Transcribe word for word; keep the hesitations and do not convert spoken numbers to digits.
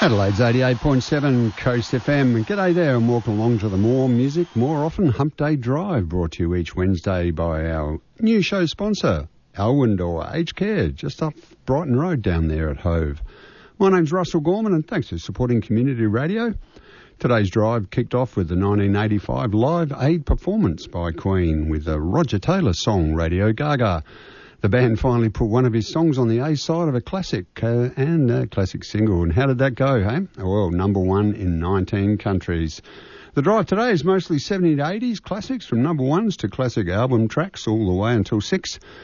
Adelaide's eighty-eight point seven Coast F M. G'day there and welcome along to the More Music, More Often Hump Day Drive, brought to you each Wednesday by our new show sponsor, Alwyn Aged Care, just up Brighton Road down there at Hove. My name's Russell Gorman and thanks for supporting Community Radio. Today's drive kicked off with the nineteen eighty-five Live Aid performance by Queen with the Roger Taylor song Radio Gaga. The band finally put one of his songs on the A side of a classic uh, and a classic single. And how did that go, hey? Well, number one in nineteen countries. The drive today is mostly seventies to eighties classics, from number ones to classic album tracks all the way until six.